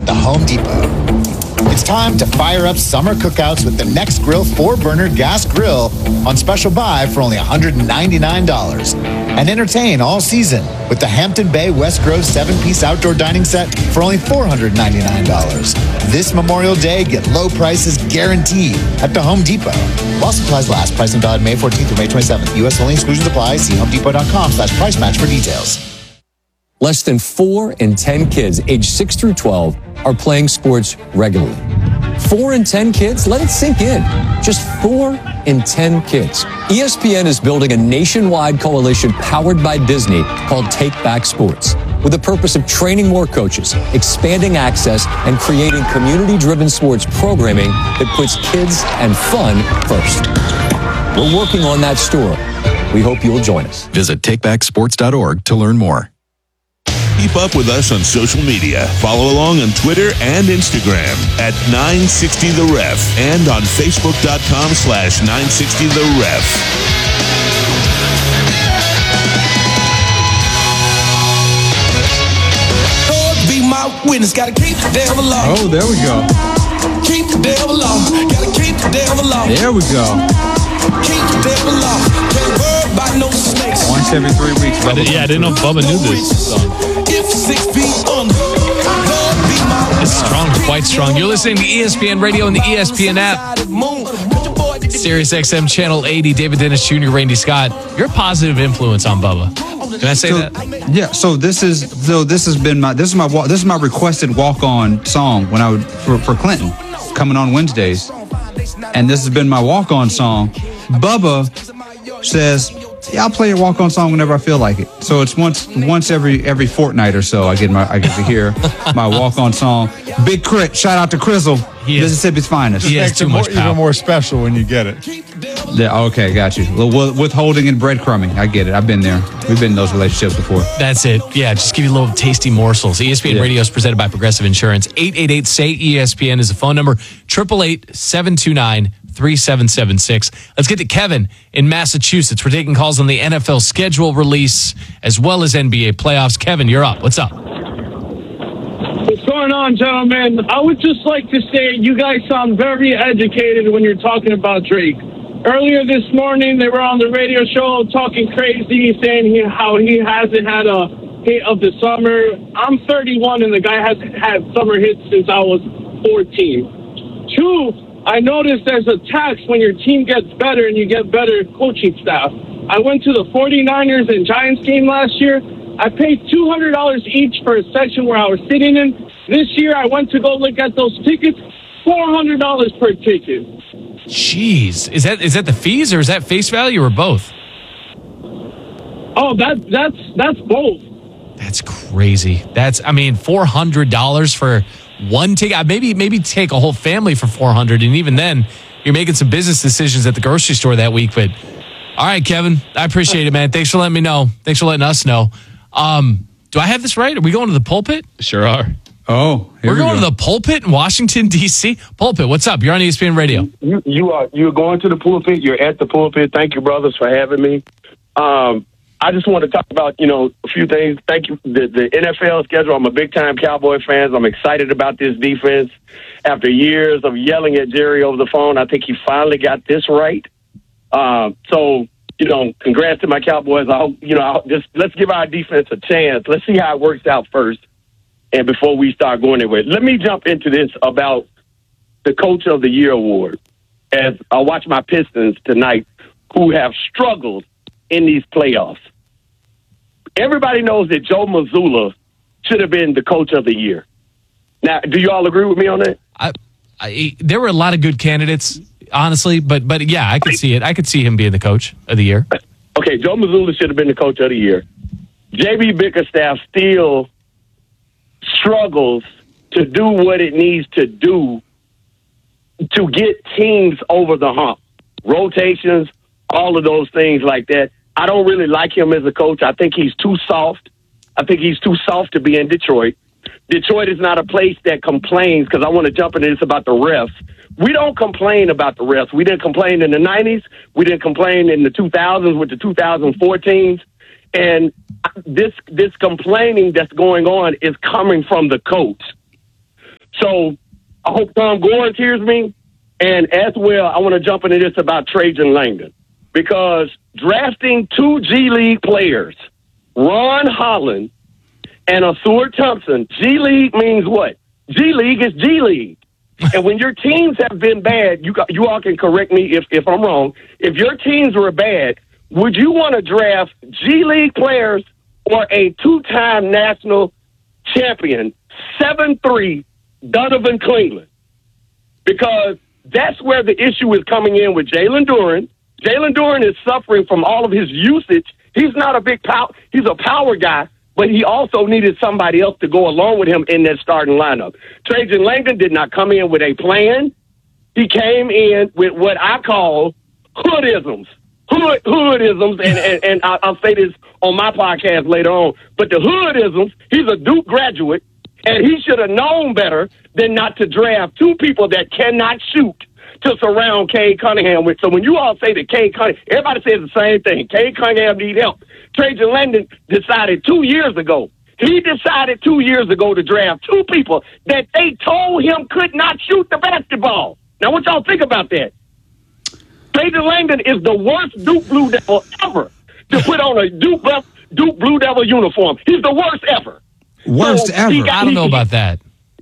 the Home Depot. It's time to fire up summer cookouts with the Next Grill 4-burner gas grill on special buy for only $199. And entertain all season with the Hampton Bay West Grove 7-piece outdoor dining set for only $499. This Memorial Day, get low prices guaranteed at the Home Depot. While supplies last, price and valid May 14th through May 27th. U.S. only, exclusions apply. See homedepot.com/price match for details. Less than 4 in 10 kids aged 6 through 12 are playing sports regularly. 4 in 10 kids? Let it sink in. Just 4 in 10 kids. ESPN is building a nationwide coalition powered by Disney called Take Back Sports, with the purpose of training more coaches, expanding access, and creating community-driven sports programming that puts kids and fun first. We're working on that story. We hope you'll join us. Visit takebacksports.org to learn more. Keep up with us on social media. Follow along on Twitter and Instagram at 960TheRef and on Facebook.com/960TheRef. Witness, gotta keep the devil alone. Oh, there we go. Keep the devil alone. Gotta keep the devil alone. There we go. Keep the devil alone. Can't worry about no snakes. Once every 3 weeks. I didn't know Bubba knew this song. If 6 feet under, Lord be my It's strong, quite strong. You're listening to ESPN Radio and the ESPN app. Sirius XM Channel 80, David Dennis Jr., Randy Scott. You're a positive influence on Bubba. Can I say that? Yeah. So this is my requested walk-on song when I would for Clinton coming on Wednesdays, and this has been my walk-on song. Bubba says, "Yeah, I'll play your walk-on song whenever I feel like it." So it's once every fortnight or so I get to hear my walk-on song. Big Crit, shout out to Crizzle, Mississippi's finest. He has too much power. Even more special when you get it. Yeah, okay, got you. Withholding and breadcrumbing, I get it. I've been there. We've been in those relationships before. That's it. Yeah, just give you a little tasty morsels. ESPN Radio is presented by Progressive Insurance. 888-SAY-ESPN is the phone number. 888-729-3776. Let's get to Kevin in Massachusetts. We're taking calls on the NFL schedule release as well as NBA playoffs. Kevin, you're up. What's up? What's going on, gentlemen? I would just like to say you guys sound very educated when you're talking about Drake. Earlier this morning, they were on the radio show talking crazy, saying how he hasn't had a hit of the summer. I'm 31, and the guy hasn't had summer hits since I was 14. 2, I noticed there's a tax when your team gets better and you get better coaching staff. I went to the 49ers and Giants game last year. I paid $200 each for a section where I was sitting in. This year, I went to go look at those tickets, $400 per ticket. Jeez. Is that the fees or is that face value or both? Oh, that's both. That's crazy. $400 for one ticket. Maybe take a whole family for $400, and even then, you're making some business decisions at the grocery store that week. But all right, Kevin, I appreciate it, man. Thanks for letting me know. Thanks for letting us know. Do I have this right? Are we going to the pulpit? Sure are. Oh, we're going to the pulpit in Washington, D.C. Pulpit, what's up? You're on ESPN Radio. You're going to the pulpit. You're at the pulpit. Thank you, brothers, for having me. I just want to talk about, a few things. Thank you. The NFL schedule, I'm a big-time Cowboy fan. I'm excited about this defense. After years of yelling at Jerry over the phone, I think he finally got this right. Congrats to my Cowboys. Let's give our defense a chance. Let's see how it works out first. And before we start going anywhere, let me jump into this about the Coach of the Year award. As I watch my Pistons tonight, who have struggled in these playoffs. Everybody knows that Joe Mazzulla should have been the Coach of the Year. Now, do you all agree with me on that? There were a lot of good candidates, honestly, but yeah, I could see it. I could see him being the Coach of the Year. Okay, Joe Mazzulla should have been the Coach of the Year. J.B. Bickerstaff still struggles to do what it needs to do to get teams over the hump. Rotations, all of those things like that. I don't really like him as a coach. I think he's too soft. I think he's too soft to be in Detroit. Detroit is not a place that complains, because I want to jump into this about the refs. We don't complain about the refs. We didn't complain in the 90s. We didn't complain in the 2000s with the 2014s. And this complaining that's going on is coming from the coach. So I hope Tom Gorin hears me. And as well, I want to jump into this about Trajan Langdon, because drafting 2 G League players, Ron Holland and Asur Thompson, G League means what? G League is G League. And when your teams have been bad, you all can correct me if I'm wrong. If your teams were bad, would you want to draft G League players or a 2-time national champion, 7'3", Donovan Cleveland? Because that's where the issue is coming in with Jalen Duren. Jalen Duren is suffering from all of his usage. He's not a big power. He's a power guy, but he also needed somebody else to go along with him in that starting lineup. Trajan Langdon did not come in with a plan. He came in with what I call hoodisms. Hoodisms, and I'll say this on my podcast later on, but the hoodisms, he's a Duke graduate, and he should have known better than not to draft 2 people that cannot shoot to surround Cade Cunningham with. So when you all say that Cade Cunningham, everybody says the same thing. Cade Cunningham needs help. Trajan Langdon decided 2 years ago. He decided 2 years ago to draft 2 people that they told him could not shoot the basketball. Now, what y'all think about that? Trajan Langdon is the worst Duke Blue Devil ever to put on a Duke Blue Devil uniform. He's the worst ever. Worst ever. I don't know about that.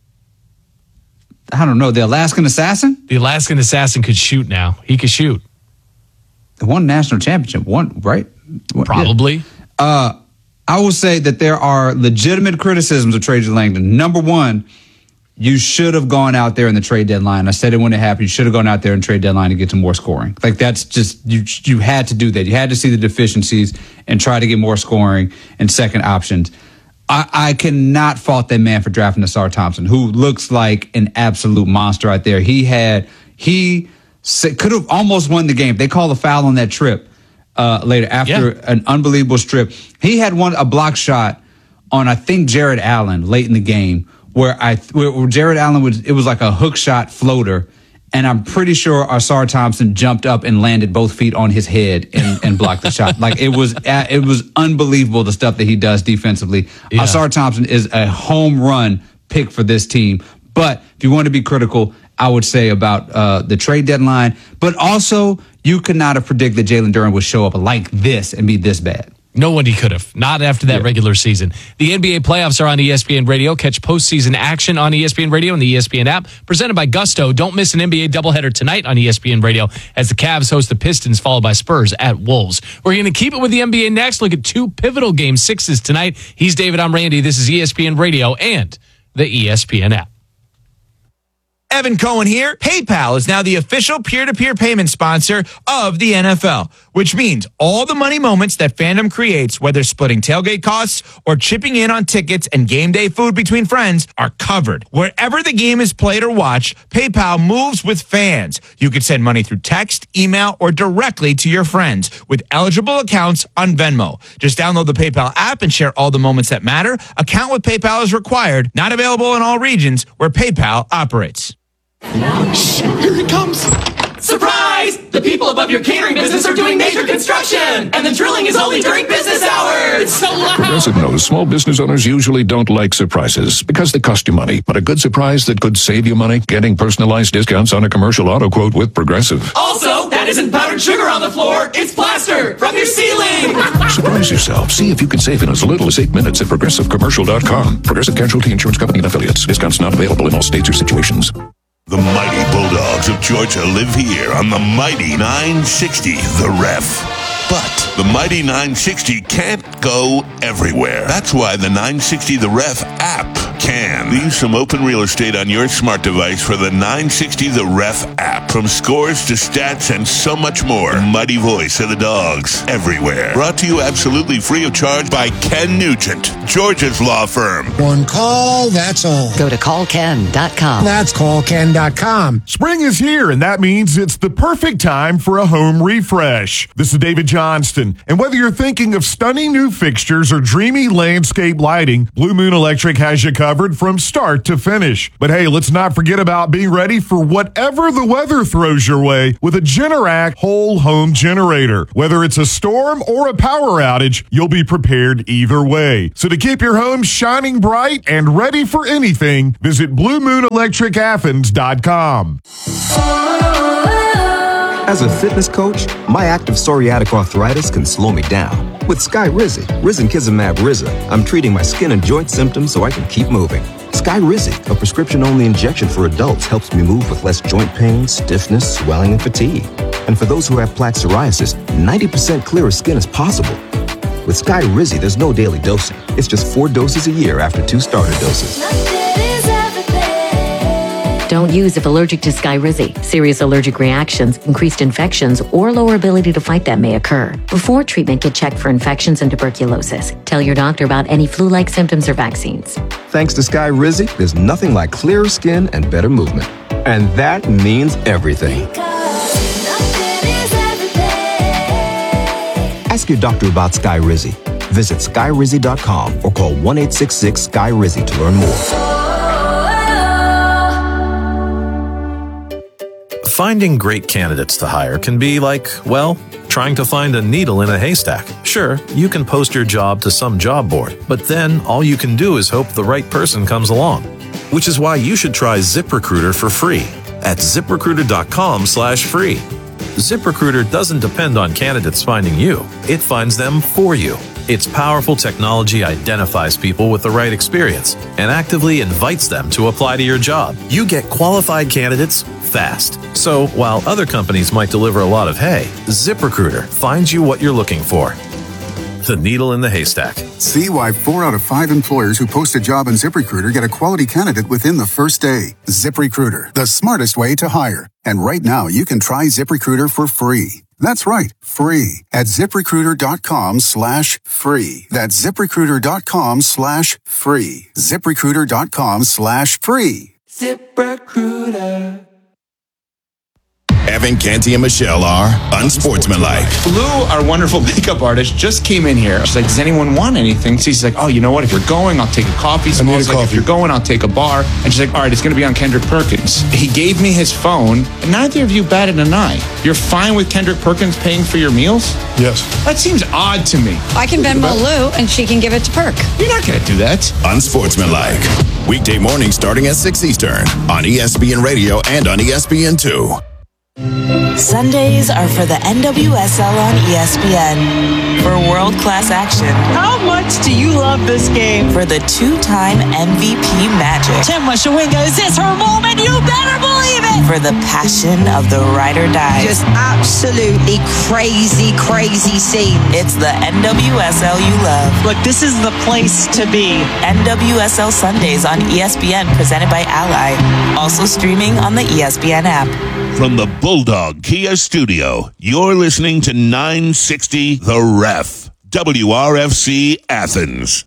I don't know. The Alaskan Assassin? The Alaskan Assassin could shoot now. He could shoot. They won national championship. Right? Probably. Yeah. I will say that there are legitimate criticisms of Trajan Langdon. Number one, you should have gone out there in the trade deadline. I said it when it happened. You should have gone out there in trade deadline to get some more scoring. Like, that's just, you had to do that. You had to see the deficiencies and try to get more scoring and second options. I cannot fault that man for drafting Asar Thompson, who looks like an absolute monster out there. He could have almost won the game. They call a foul on that trip later after an unbelievable strip. He had a block shot on, I think, Jared Allen late in the game where Jared Allen it was like a hook shot floater. And I'm pretty sure Asar Thompson jumped up and landed both feet on his head and blocked the shot. Like, it was unbelievable, the stuff that he does defensively. Yeah. Asar Thompson is a home run pick for this team. But if you want to be critical, I would say about the trade deadline. But also, you could not have predicted that Jalen Duren would show up like this and be this bad. Nobody could have. Not after that regular season. The NBA playoffs are on ESPN Radio. Catch postseason action on ESPN Radio and the ESPN app. Presented by Gusto. Don't miss an NBA doubleheader tonight on ESPN Radio as the Cavs host the Pistons, followed by Spurs at Wolves. We're going to keep it with the NBA next. Look at 2 pivotal Game 6s tonight. He's David. I'm Randy. This is ESPN Radio and the ESPN app. Evan Cohen here. PayPal is now the official peer-to-peer payment sponsor of the NFL, which means all the money moments that fandom creates, whether splitting tailgate costs or chipping in on tickets and game day food between friends, are covered. Wherever the game is played or watched, PayPal moves with fans. You can send money through text, email, or directly to your friends with eligible accounts on Venmo. Just download the PayPal app and share all the moments that matter. Account with PayPal is required. Not available in all regions where PayPal operates. Shh, here he comes. Surprise! The people above your catering business are doing major construction, and the drilling is only during business hours. It's so loud. Progressive knows small business owners usually don't like surprises because they cost you money. But a good surprise that could save you money? Getting personalized discounts on a commercial auto quote with Progressive. Also, that isn't powdered sugar on the floor. It's plaster from your ceiling. Surprise yourself. See if you can save in as little as 8 minutes at ProgressiveCommercial.com. Progressive Casualty Insurance Company and Affiliates. Discounts not available in all states or situations. The mighty Bulldogs of Georgia live here on the mighty 960 The Ref. But the mighty 960 can't go everywhere. That's why the 960 The Ref app can. Leave some open real estate on your smart device for the 960 The Ref app. From scores to stats and so much more. The mighty voice of the Dogs everywhere. Brought to you absolutely free of charge by Ken Nugent, Georgia's law firm. One call, that's all. Go to callken.com. That's callken.com. Spring is here, and that means it's the perfect time for a home refresh. This is David Johnson Johnston. And whether you're thinking of stunning new fixtures or dreamy landscape lighting, Blue Moon Electric has you covered from start to finish. But hey, let's not forget about being ready for whatever the weather throws your way with a Generac whole home generator. Whether it's a storm or a power outage, you'll be prepared either way. So to keep your home shining bright and ready for anything, visit BlueMoonElectricAthens.com. As a fitness coach, my active psoriatic arthritis can slow me down. With Skyrizi, risankizumab Riza, I'm treating my skin and joint symptoms so I can keep moving. Skyrizi, a prescription-only injection for adults, helps me move with less joint pain, stiffness, swelling, and fatigue. And for those who have plaque psoriasis, 90% clearer skin is possible. With Skyrizi, there's no daily dosing. It's just 4 doses a year after 2 starter doses. Don't use if allergic to Skyrizi. Serious allergic reactions, increased infections, or lower ability to fight them may occur. Before treatment, get checked for infections and tuberculosis. Tell your doctor about any flu-like symptoms or vaccines. Thanks to Skyrizi, there's nothing like clearer skin and better movement. And that means everything. Ask your doctor about Skyrizi. Visit Skyrizi.com or call 1-866-SKY-RIZI to learn more. Finding great candidates to hire can be like, well, trying to find a needle in a haystack. Sure, you can post your job to some job board, but then all you can do is hope the right person comes along. Which is why you should try ZipRecruiter for free at ZipRecruiter.com/free. ZipRecruiter doesn't depend on candidates finding you. It finds them for you. Its powerful technology identifies people with the right experience and actively invites them to apply to your job. You get qualified candidates fast. So while other companies might deliver a lot of hay, ZipRecruiter finds you what you're looking for. The needle in the haystack. See why 4 out of 5 employers who post a job on ZipRecruiter get a quality candidate within the first day. ZipRecruiter, the smartest way to hire. And right now, you can try ZipRecruiter for free. That's right, free at ZipRecruiter.com/free. That's ZipRecruiter.com/free. ZipRecruiter.com/free. ZipRecruiter. Evan, Canty, and Michelle are unsportsmanlike. Lou, our wonderful makeup artist, just came in here. She's like, does anyone want anything? So she's like, oh, you know what? If you're going, I'll take a coffee. So I was like, if you're going, I'll take a bar. And she's like, all right, it's going to be on Kendrick Perkins. He gave me his phone, and neither of you batted an eye. You're fine with Kendrick Perkins paying for your meals? Yes. That seems odd to me. I can Venmo Lou, and she can give it to Perk. You're not going to do that. Unsportsmanlike. Weekday morning starting at 6 Eastern on ESPN Radio and on ESPN2. Sundays are for the NWSL on ESPN. For world-class action. How much do you love this game? For the 2-time MVP Magic. Tim Washawinga, is this her moment? You better believe it! For the passion of the ride or die. Just absolutely crazy, crazy scene. It's the NWSL you love. Look, this is the place to be. NWSL Sundays on ESPN, presented by Ally. Also streaming on the ESPN app. From the Bulldog Kia Studio, you're listening to 960 The Ref, WRFC Athens.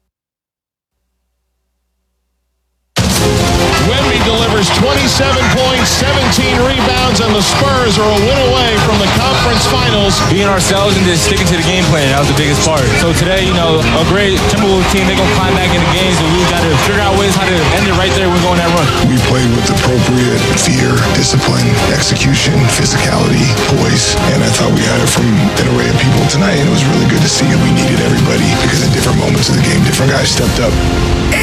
Wemby delivers 27 points, 17 rebounds, and the Spurs are a win away from the conference finals. Being ourselves and just sticking to the game plan, that was the biggest part. So today, a great Timberwolves team, they're going to climb back into games, and we got to figure out ways how to end it right there when we're going that run. We played with appropriate fear, discipline, execution, physicality, poise, and I thought we had it from an array of people tonight, and it was really good to see, and we needed everybody because at different moments of the game, different guys stepped up.